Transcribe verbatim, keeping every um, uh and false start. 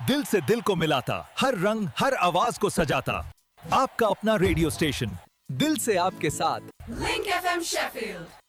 दिल से दिल को मिलाता, हर रंग हर आवाज को सजाता, आपका अपना रेडियो स्टेशन, दिल से आपके साथ। Link F M Sheffield.